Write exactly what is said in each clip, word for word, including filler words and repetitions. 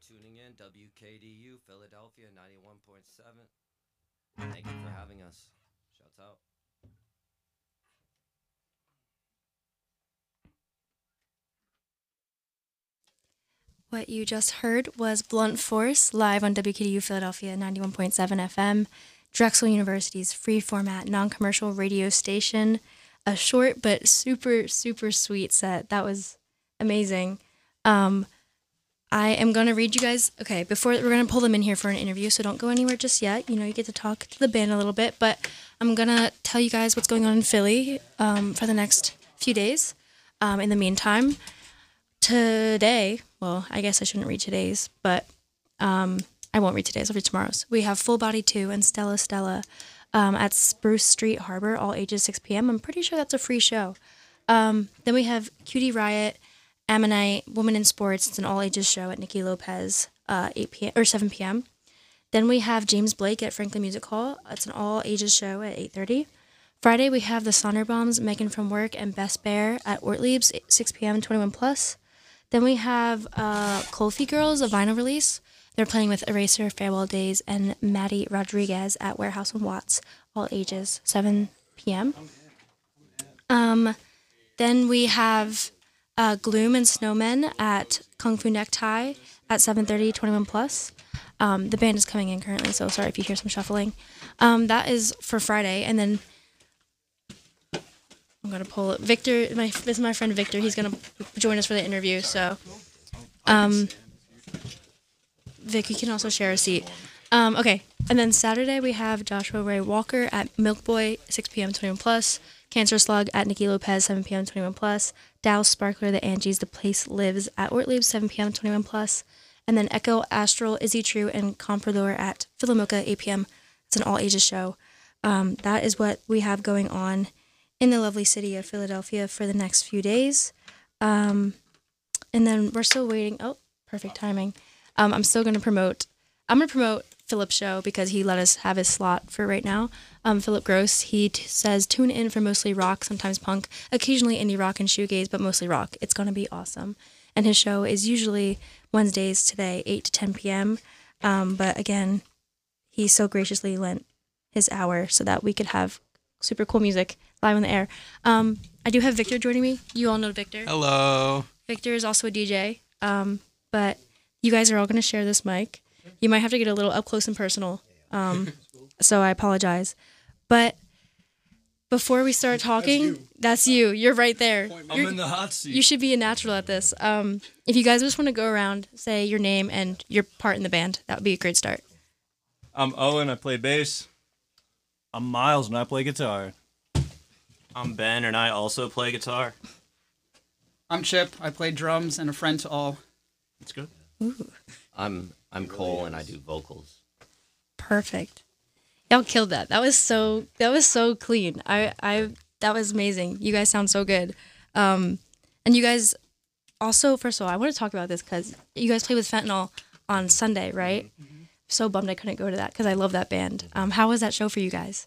tuning in. W K D U Philadelphia ninety-one point seven. Thank you for having us. Shouts out. What you just heard was Blunt Force live on W K D U Philadelphia ninety-one point seven F M, Drexel University's free format non-commercial radio station. A short but super, super sweet set. That was amazing. Um, I am going to read you guys. Okay, before we're going to pull them in here for an interview, so don't go anywhere just yet. You know, you get to talk to the band a little bit, but I'm going to tell you guys what's going on in Philly um, for the next few days. Um, in the meantime, today, well, I guess I shouldn't read today's, but um, I won't read today's. I'll read tomorrow's. We have Full Body two and Stella Stella um, at Spruce Street Harbor, all ages six p.m. I'm pretty sure that's a free show. Um, then we have Cutie Riot, Ammonite, Woman in Sports. It's an all ages show at Nikki Lopez, uh, eight p.m. or seven p.m. Then we have James Blake at Franklin Music Hall. It's an all ages show at eight thirty. Friday we have the Sonderbombs, Megan from Work, and Best Bear at Ortlieb's, six p.m. twenty-one plus. Then we have uh, Colfie Girls, a vinyl release. They're playing with Eraser, Farewell Days, and Maddie Rodriguez at Warehouse and Watts, all ages, seven p.m. Um, then we have uh, Gloom and Snowmen at Kung Fu Necktie at seven thirty, twenty-one plus. Um, the band is coming in currently, so sorry if you hear some shuffling. Um, that is for Friday, and then I'm gonna pull it. Victor, my this is my friend Victor. He's gonna join us for the interview. So, um, Vic, you can also share a seat. Um, okay, and then Saturday we have Joshua Ray Walker at Milk Boy, six p.m. twenty-one plus. Cancer Slug at Nikki Lopez, seven p.m. twenty-one plus. Dallas Sparkler, the Angies, The Place Lives at Ortlieb, seven p.m. twenty-one plus. And then Echo Astral, Izzy True, and Comprador at Philomoka, eight p.m. It's an all ages show. Um, that is what we have going on in the lovely city of Philadelphia for the next few days. Um, and then we're still waiting. Oh, perfect timing. Um, I'm still going to promote, I'm going to promote Philip's show because he let us have his slot for right now. Um, Philip Gross, he t- says, tune in for mostly rock, sometimes punk, occasionally indie rock and shoegaze, but mostly rock. It's going to be awesome. And his show is usually Wednesdays today, eight to ten p.m. Um, but again, he so graciously lent his hour so that we could have super cool music live on the air. Um, I do have Victor joining me. You all know Victor. Hello. Victor is also a D J. Um, but you guys are all going to share this mic. You might have to get a little up close and personal. Um, so I apologize. But before we start talking, that's you. That's you. You're right there. I'm You're, in the hot seat. You should be a natural at this. Um, if you guys just want to go around, say your name and your part in the band, that would be a great start. I'm Owen. I play bass. I'm Miles, and I play guitar. I'm Ben, and I also play guitar. I'm Chip. I play drums and a friend to all. That's good. Ooh. I'm I'm Cole and I do vocals. Perfect. Y'all killed that. That was so that was so clean. I, I that was amazing. You guys sound so good. Um, and you guys also, first of all, I want to talk about this because you guys played with Fentanyl on Sunday, right? Mm-hmm. So bummed I couldn't go to that because I love that band. Um, how was that show for you guys?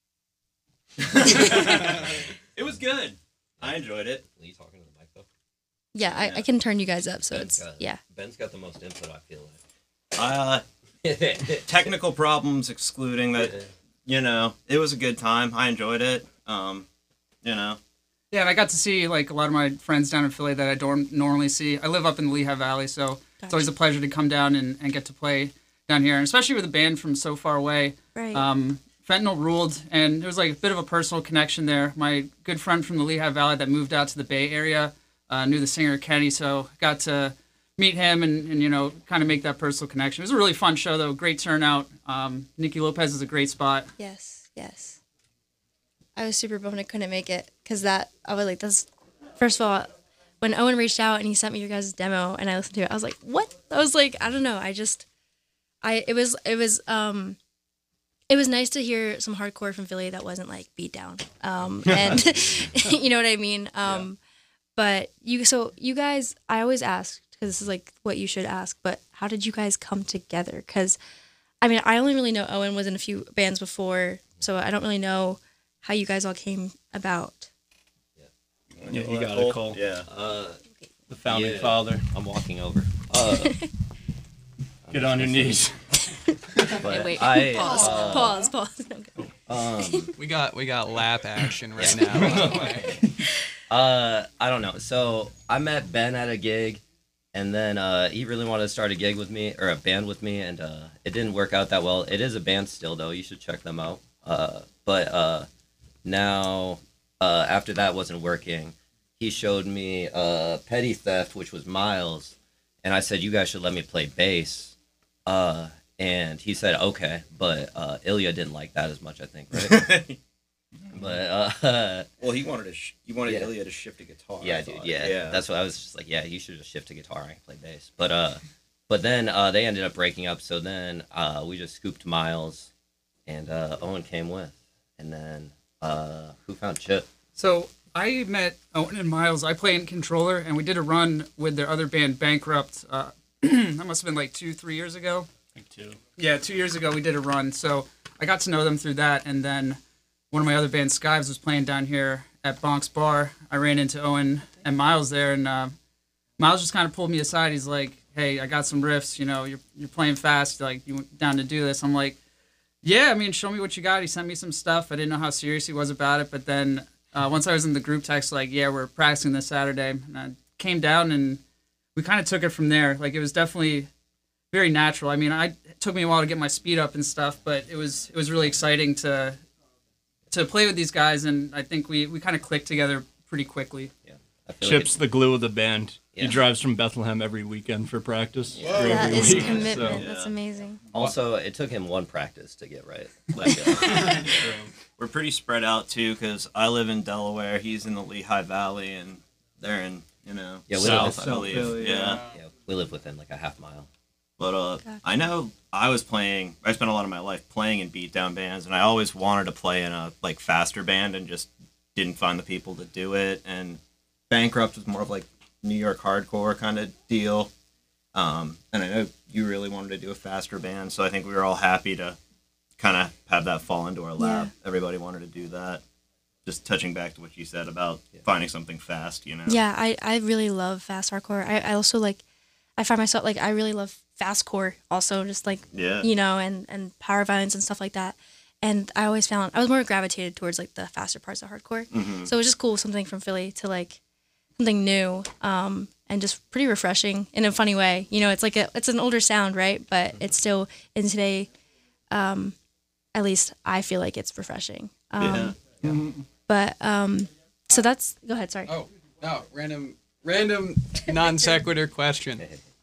It was good. I enjoyed it. Are you talking to the mic though? Yeah, I, Yeah. I can turn you guys up, so Ben's it's got, yeah. Ben's got the most input, I feel like. Uh, technical problems excluding that, you know, it was a good time. I enjoyed it. Um, you know. Yeah, and I got to see like a lot of my friends down in Philly that I don't normally see. I live up in the Lehigh Valley, so gotcha. It's always a pleasure to come down and, and get to play down here, and especially with a band from so far away. Right. Um, Fentanyl ruled, and there was like a bit of a personal connection there. My good friend from the Lehigh Valley that moved out to the Bay Area uh, knew the singer Kenny, so got to meet him and, and you know, kind of make that personal connection. It was a really fun show, though. Great turnout. Um, Nikki Lopez is a great spot. Yes, yes. I was super bummed I couldn't make it because that, I was like, that's, first of all, when Owen reached out and he sent me your guys' demo and I listened to it, I was like, what? I was like, I don't know. I just, I, it was, it was, um, it was nice to hear some hardcore from Philly that wasn't like beat down. Um, and you know what I mean? Um, yeah. But you, so you guys, I always ask, because this is like what you should ask, but how did you guys come together? Because, I mean, I only really know Owen was in a few bands before, so I don't really know how you guys all came about. Yeah, yeah you got it, Cole. Yeah. Uh, the founding yeah, father. I'm walking over. Uh, Get on your knees. But Wait, I, pause, uh, pause, pause. Okay. Um, We got we got lap action right now. uh, I don't know. So I met Ben at a gig, and then uh, he really wanted to start a gig with me or a band with me, and uh, it didn't work out that well. It is a band still, though. You should check them out. Uh, but uh, now, uh, after that wasn't working, he showed me uh, Petty Theft, which was Miles, and I said, "You guys should let me play bass." Uh, and he said, "Okay," but uh, Ilya didn't like that as much, I think, right? But uh, Well, he wanted to. Sh- he wanted Yeah. Ilya to shift to guitar. yeah, I dude, thought. yeah, yeah. that's what I was just like. Yeah, you should just shift to guitar. I can play bass. But uh, but then uh, they ended up breaking up. So then uh, we just scooped Miles, and uh, Owen came with, and then uh, who found Chip? So I met Owen and Miles. I play in Controller, and we did a run with their other band, Bankrupt. Uh, that must have been like two, three years ago. Like two. Yeah, two years ago we did a run. So I got to know them through that, and then one of my other bands, Skives, was playing down here at Bonk's Bar. I ran into Owen and Miles there, and uh, Miles just kind of pulled me aside. He's like, "Hey, I got some riffs. You know, you're you're playing fast. Like, you down to do this?" I'm like, "Yeah, I mean, show me what you got." He sent me some stuff. I didn't know how serious he was about it, but then uh, once I was in the group text, like, "Yeah, we're practicing this Saturday," and I came down, and we kind of took it from there. Like, it was definitely very natural. I mean, I it took me a while to get my speed up and stuff, but it was it was really exciting to to play with these guys, and I think we, we kind of clicked together pretty quickly. I feel Chip's the glue of the band. Yeah. He drives from Bethlehem every weekend for practice. or every That is week, commitment. so- That's amazing. like, also, it took him one practice to get right. Like, uh, We're pretty spread out too, because I live in Delaware. He's in the Lehigh Valley, and they're in you know Yeah, we South, live- I believe. Philly, yeah. yeah, we live within like a half mile. But uh, Gotcha. I know I was playing. I spent a lot of my life playing in beatdown bands, and I always wanted to play in a like faster band, and just didn't find the people to do it. And Bankrupt was more of like New York hardcore kind of deal. Um, and I know you really wanted to do a faster band, so I think we were all happy to kind of have that fall into our lap. Everybody wanted to do that. Just touching back to what you said about finding something fast, you know. Yeah, I, I really love fast hardcore. I, I also like, I find myself like, I really love fastcore also, just like, Yeah. you know, and, and power violence and stuff like that. And I always found, I was more gravitated towards like the faster parts of hardcore. Mm-hmm. So it was just cool, something from Philly to like, something new, um, and just pretty refreshing in a funny way. You know, it's like a, it's an older sound, right? But it's still, in today, um, at least I feel like it's refreshing. Um, Yeah. But, um, so that's, go ahead, sorry. Oh, no, random random non sequitur question.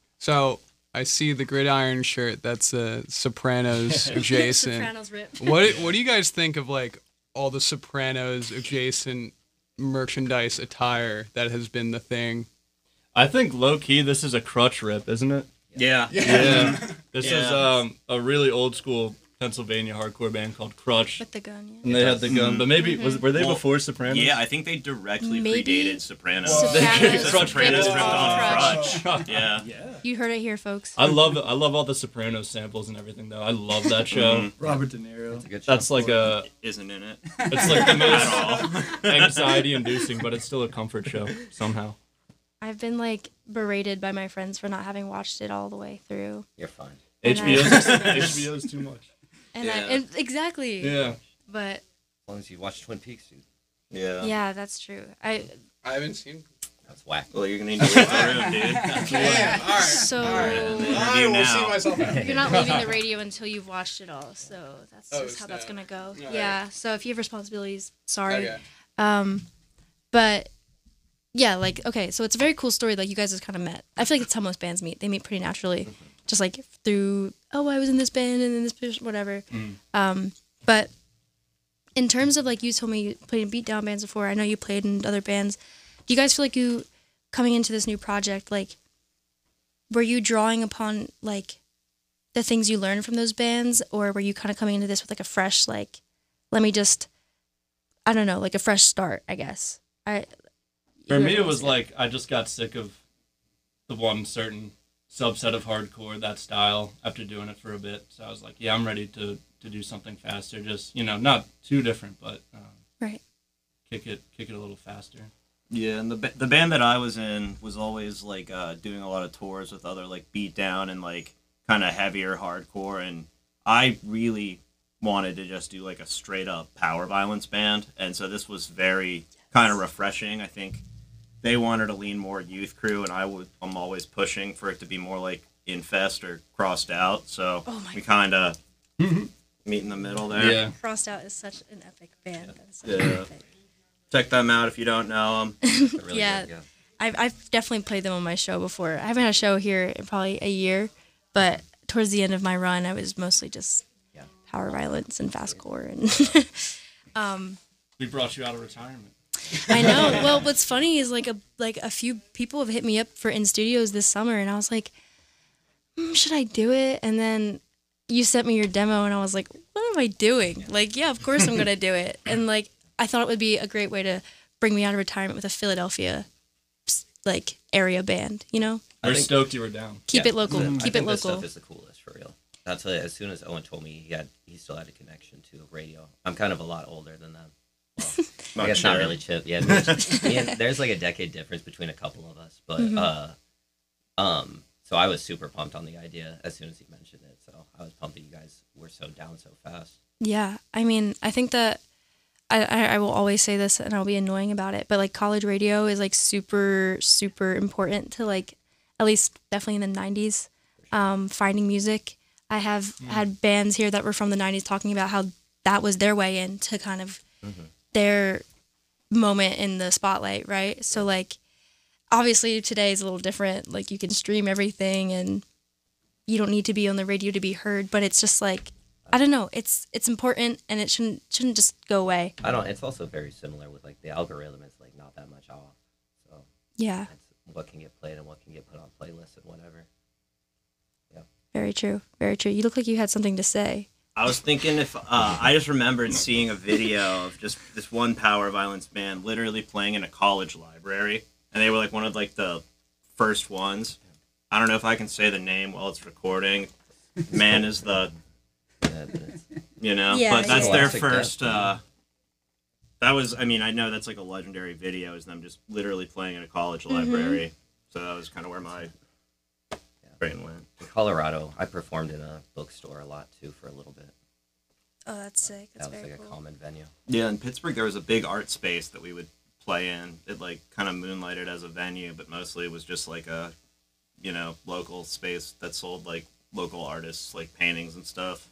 So I see the Gridiron shirt. That's uh, Sopranos adjacent. Sopranos rip. What what do you guys think of like all the Sopranos adjacent merchandise attire that has been the thing? I think low key this is a crutch rip, isn't it? Yeah. Yeah. This is Yeah. um a really old school Pennsylvania hardcore band called Crutch. With the gun, yeah. And they had the gun, but maybe was were they Well, before Sopranos? Yeah, I think they directly Maybe predated Sopranos. Sopranos The Crutch Sopranos ripped ripped on off Crutch. Yeah. You heard it here, folks. I love I love all the Sopranos samples and everything though. I love that show. Mm-hmm. Robert De Niro. It's a good show. That's like a Isn't in it. it's like the At most all. anxiety inducing, but it's still a comfort show somehow. I've been like berated by my friends for not having watched it all the way through. You're fine. And H B O's I- H B O's too much. And, I, Yeah. and exactly. Yeah. But As long as you watch Twin Peaks, dude. Yeah. yeah, that's true. I I haven't seen. That's whack. Well, you're gonna need to leave the room, dude. Damn. All right. so Review now. myself out. you're not leaving the radio until you've watched it all. So that's Oh, just how that's snap. gonna go. All Yeah. So if you have responsibilities, sorry. Okay. Um, but yeah, like okay, so it's a very cool story. Like you guys just kind of met. I feel like it's how most bands meet. They meet pretty naturally, just like through oh, I was in this band and then this person, whatever. Um, but in terms of like you told me you played in beatdown bands before. I know you played in other bands. Do you guys feel like you coming into this new project like were you drawing upon like the things you learned from those bands, or were you kind of coming into this with like a fresh like let me just I don't know like a fresh start? I guess I. For me, it whoever was it. like I just got sick of the one certain subset of hardcore, that style, after doing it for a bit. So I was like, yeah, I'm ready to, to do something faster. Just, you know, not too different, but um, Right. kick it kick it a little faster. Yeah, and the ba- the band that I was in was always like uh, doing a lot of tours with other like beatdown and like kind of heavier hardcore, and I really wanted to just do like a straight up power violence band, and so this was very kind of refreshing. I think they wanted to lean more youth crew, and I would I'm always pushing for it to be more like Infest or Crossed Out. So Oh my we kind of meet in the middle there. Yeah. Crossed Out is such an epic band. That is such Yeah. epic. Check them out if you don't know them. They're really Yeah. good, yeah. I've, I've definitely played them on my show before. I haven't had a show here in probably a year, but towards the end of my run, I was mostly just Yeah. power violence and fastcore. And We brought you out of retirement. I know. Well, what's funny is like a like a few people have hit me up for in studios this summer, and I was like, mm, should I do it? And then you sent me your demo, and I was like, what am I doing? Like, yeah, of course I'm gonna do it. And like, I thought it would be a great way to bring me out of retirement with a Philadelphia like area band. You know, I We're think- stoked you were down. keep Yeah, it local. I Keep think it this local. stuff is the coolest for real. That's what, as soon as Owen told me he had, he still had a connection to radio. I'm kind of a lot older than them. Well, I guess not sure. really, Chip. Yeah, me and- me and- there's like a decade difference between a couple of us, but Mm-hmm. uh, um, so I was super pumped on the idea as soon as he mentioned it. So I was pumped that you guys were so down so fast. Yeah, I mean, I think that I, I, I will always say this, and I'll be annoying about it, but like college radio is like super, super important to like, at least definitely in the nineties, um, finding music. I have had bands here that were from the nineties talking about how that was their way in to kind of their moment in the spotlight, right? So like, obviously today is a little different. Like you can stream everything and you don't need to be on the radio to be heard, but it's just like, I don't know. It's it's important, and it shouldn't shouldn't just go away. I don't. It's also very similar with like the algorithm is like not that much off. So Yeah, it's what can get played and what can get put on playlists and whatever. very true, very true. You look like you had something to say. I was thinking if uh, I just remembered seeing a video of just this one power violence band literally playing in a college library, and they were like one of like the first ones. I don't know if I can say the name while it's recording. Man is the Yeah, but it's- you know, Yeah, but that's yeah. their Classic first. death, Uh, that was, I mean, I know that's like a legendary video, is them just literally playing in a college library. So that was kind of where my brain went. in Colorado, I performed in a bookstore a lot too for a little bit. Oh, that's sick. That was like a common venue. Yeah, in Pittsburgh there was a big art space that we would play in. It like kind of moonlighted as a venue, but mostly it was just like a, you know, local space that sold like local artists like paintings and stuff.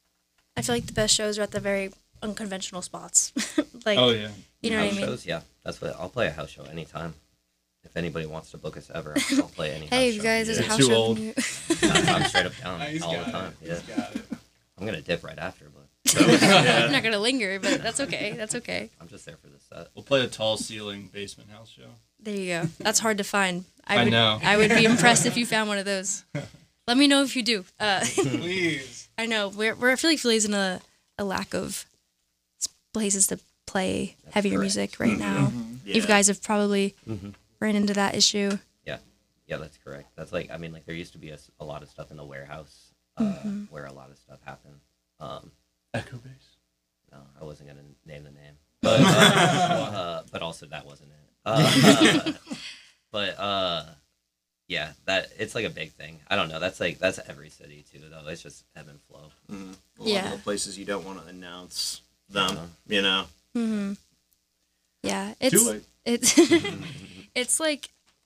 I feel like the best shows are at the very unconventional spots. like, Oh yeah. you know what I House mean? shows, yeah, that's what I'll play a house show anytime. If anybody wants to book us ever, I'll play any. Hey, house you show. guys, there's a Yeah, house too show. old. from you. I'm straight up down He's all got the time. it. Yeah, He's got it. I'm gonna dip right after, but I'm not gonna linger, but that's okay. That's okay. I'm just there for the set. We'll play a tall ceiling basement house show. There you go. That's hard to find. I, I would, know. I would be impressed if you found one of those. Let me know if you do. Uh, Please. I know we're we're I feel like Philly's in a, a lack of s- places to play That's heavier correct. music right now. Yeah. You guys have probably Mhm. ran into that issue. Yeah, yeah, that's correct. That's like I mean, like there used to be a, s- a lot of stuff in the warehouse uh, Mm-hmm. where a lot of stuff happened. Um, Echo base. no, I wasn't gonna name the name, but uh, uh, but also that wasn't it. Uh, but uh, yeah, that it's like a big thing. I don't know. That's like that's every city too, though. It's just ebb and flow. Mhm. A lot Yeah. of the places you don't want to announce them, Uh-huh. you know. hmm Yeah, it's late. it's it's like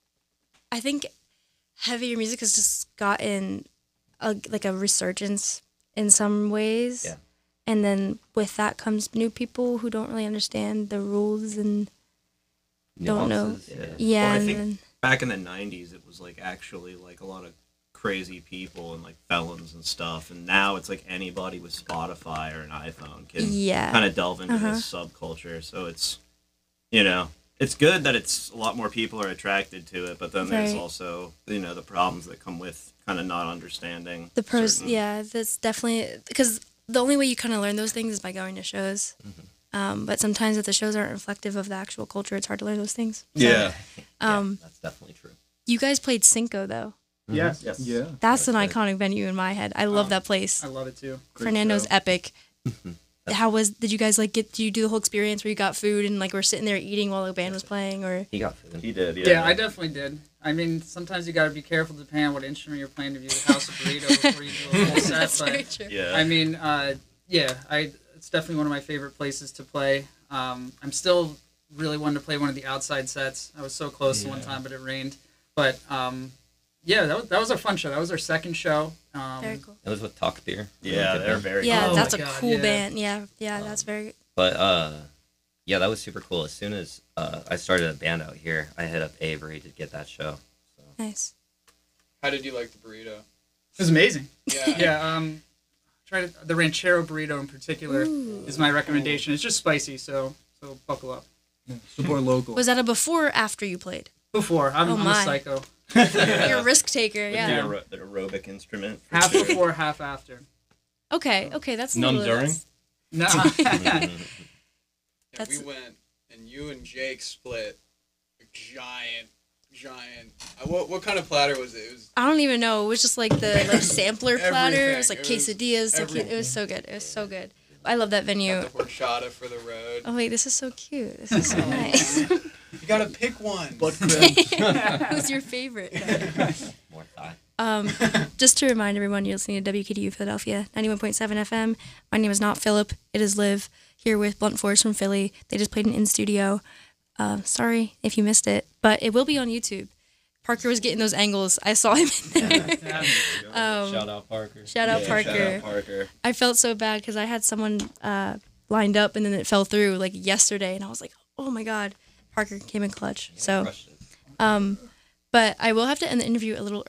I think heavier music has just gotten a, like a resurgence in some ways. Yeah. And then with that comes new people who don't really understand the rules and Don't know. Nuances, Yeah. yeah, Well, I and think- then, Back in the nineties, it was like actually like a lot of crazy people and like felons and stuff, and now it's like anybody with Spotify or an iPhone can Yeah. kind of delve into Uh-huh. this subculture. So it's, you know, it's good that it's a lot more people are attracted to it, but then there's Right. also, you know, the problems that come with kind of not understanding the pros, certain- yeah, that's definitely because the only way you kind of learn those things is by going to shows. Um, but sometimes if the shows aren't reflective of the actual culture, it's hard to learn those things. So, Yeah. Um, Yeah, that's definitely true. you guys played Cinco though. Yes. Yes. Yeah. That's an That's iconic venue in my head. I love that place. I love it too. Fernando's show. epic. how was? Did you guys like get? Did you do the whole experience where you got food and like were sitting there eating while the band was playing, or? He got food. He did. Yeah. Yeah, I definitely did. I mean, sometimes you got to be careful depending on what instrument you're playing to do the House of Burrito before you do a full set. That's but very true. Yeah. I mean, uh, yeah, I it's definitely one of my favorite places to play. Um, I'm still really wanting to play one of the outside sets. I was so close to one time, but it rained. But um, yeah, that was, that was a fun show. That was our second show. Um, Very cool. It was with Talk Beer. Yeah, they're very. Yeah, Oh that's my a God, cool yeah. band. Yeah, yeah, that's very. But uh, yeah, that was super cool. As soon as uh, I started a band out here, I hit up Avery to get that show. So. Nice. How did you like the burrito? It was amazing. Yeah. Yeah, um, try to, the ranchero burrito in particular is my recommendation. It's just spicy, so so buckle up. Support local. Was that a before or after you played? Before, I'm, Oh I'm my. a psycho. You're a risk taker. The, Yeah. aer- the aerobic instrument. for Half sure. before, half after. Okay. Okay. That's a None little during? less- No. Yeah, That's- we went and you and Jake split a giant, giant. Uh, what what kind of platter was it? It was I don't even know. It was just like the like sampler platter. It was like Everything. It was quesadillas. tequila- everything. It was so good. It was so good. I love that venue. got the horchata for the road. Oh wait, this is so cute. This is so nice. You gotta pick one. Who's your favorite? More thigh. Um, just to remind everyone, you're listening to W K D U Philadelphia, ninety-one point seven F M. My name is not Philip. It is Liv, here with Blunt Force from Philly. They just played an in-studio. Uh, sorry if you missed it, but it will be on YouTube. Parker was getting those angles. I saw him in there. Um, Shout out Parker. Shout out Yeah, Parker. Shout out Parker. I felt so bad because I had someone uh, lined up and then it fell through like yesterday, and I was like, oh my God. Parker came in clutch. So, Crushed it. um, but I will have to end the interview a little